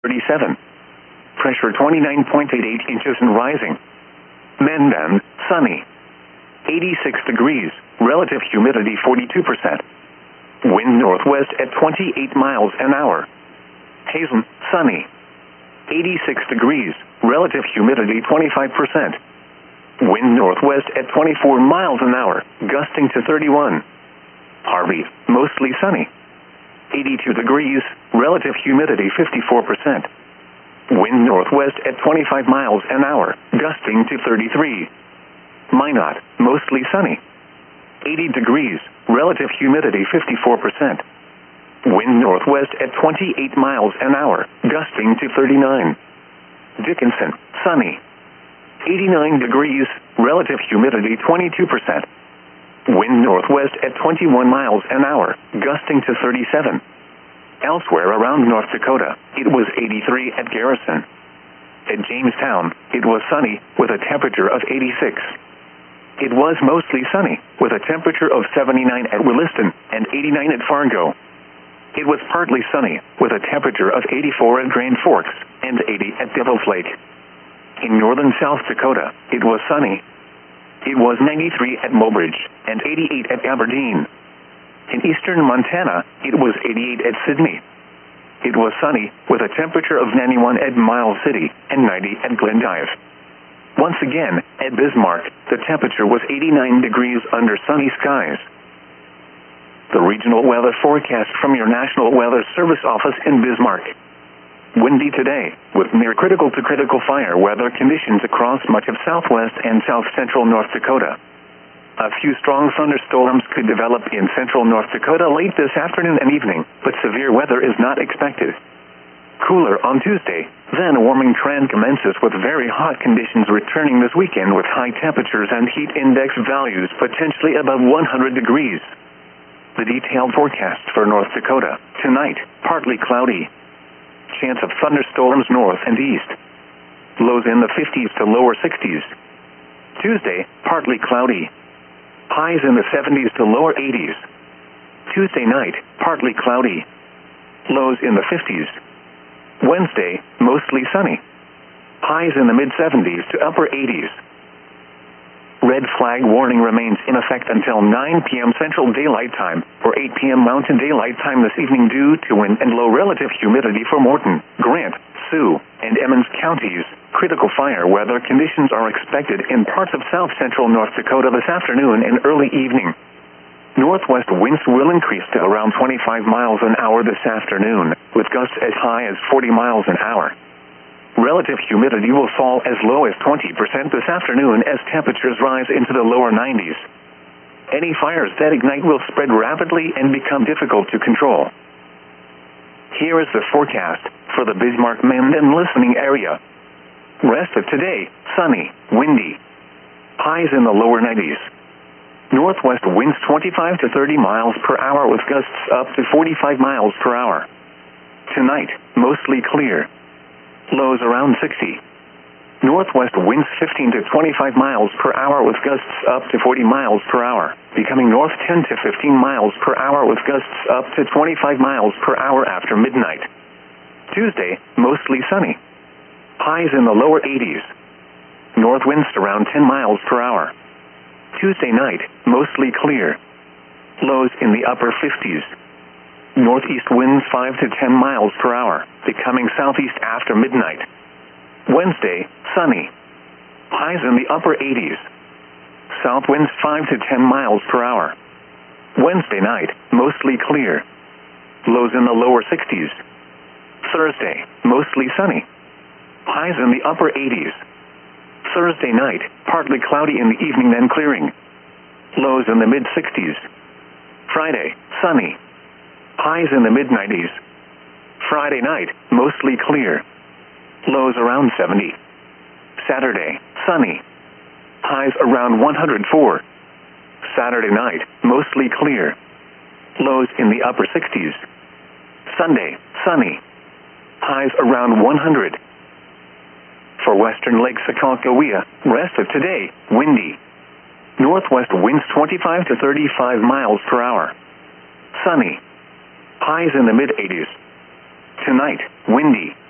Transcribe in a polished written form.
37. Pressure 29.88 inches and rising. Mendon, sunny. 86 degrees, relative humidity 42%. Wind northwest at 28 miles an hour. Hazen, sunny. 86 degrees, relative humidity 25%. Wind northwest at 24 miles an hour, gusting to 31. Harvey, mostly sunny. 82 degrees, relative humidity 54%. Wind northwest at 25 miles an hour, gusting to 33. Minot, mostly sunny. 80 degrees, relative humidity 54%. Wind northwest at 28 miles an hour, gusting to 39. Dickinson, sunny. 89 degrees, relative humidity 22%. Wind northwest at 21 miles an hour, gusting to 37. Elsewhere around North Dakota, it was 83 at Garrison. At Jamestown, it was sunny, with a temperature of 86. It was mostly sunny, with a temperature of 79 at Williston and 89 at Fargo. It was partly sunny, with a temperature of 84 at Grand Forks and 80 at Devil's Lake. In northern South Dakota, it was sunny. It was 93 at Mobridge and 88 at Aberdeen. In eastern Montana, it was 88 at Sidney. It was sunny, with a temperature of 91 at Miles City and 90 at Glendive. Once again, at Bismarck, the temperature was 89 degrees under sunny skies. The regional weather forecast from your National Weather Service office in Bismarck. Windy today, with near critical to critical fire weather conditions across much of southwest and south central North Dakota. A few strong thunderstorms could develop in central North Dakota late this afternoon and evening, but severe weather is not expected. Cooler on Tuesday, then a warming trend commences with very hot conditions returning this weekend with high temperatures and heat index values potentially above 100 degrees. The detailed forecast for North Dakota. Tonight, partly cloudy. Chance of thunderstorms north and east. Lows in the 50s to lower 60s. Tuesday, partly cloudy. Highs in the 70s to lower 80s. Tuesday night, partly cloudy. Lows in the 50s. Wednesday, mostly sunny. Highs in the mid-70s to upper 80s. Red flag warning remains in effect until 9 p.m. Central Daylight Time or 8 p.m. Mountain Daylight Time this evening due to wind and low relative humidity for Morton, Grant, Sioux, and Emmons counties. Critical fire weather conditions are expected in parts of south central North Dakota this afternoon and early evening. Northwest winds will increase to around 25 miles an hour this afternoon, with gusts as high as 40 miles an hour. Relative humidity will fall as low as 20% this afternoon as temperatures rise into the lower 90s. Any fires that ignite will spread rapidly and become difficult to control. Here is the forecast for the Bismarck-Mendon listening area. Rest of today, sunny, windy. Highs in the lower 90s. Northwest winds 25 to 30 miles per hour with gusts up to 45 miles per hour. Tonight, mostly clear. Lows around 60. Northwest winds 15 to 25 miles per hour with gusts up to 40 miles per hour, becoming north 10 to 15 miles per hour with gusts up to 25 miles per hour after midnight. Tuesday, mostly sunny. Highs in the lower 80s. North winds around 10 miles per hour. Tuesday night, mostly clear. Lows in the upper 50s. Northeast winds 5 to 10 miles per hour, becoming southeast after midnight. Wednesday, sunny. Highs in the upper 80s. South winds 5 to 10 miles per hour. Wednesday night, mostly clear. Lows in the lower 60s. Thursday, mostly sunny. Highs in the upper 80s. Thursday night, partly cloudy in the evening then clearing. Lows in the mid-60s. Friday, sunny. Highs in the mid-90s. Friday night, mostly clear. Lows around 70. Saturday, sunny. Highs around 104. Saturday night, mostly clear. Lows in the upper 60s. Sunday, sunny. Highs around 100. For western Lake Sakakawea, rest of today, windy. Northwest winds 25 to 35 miles per hour. Sunny. Highs in the mid-80s. Tonight, windy.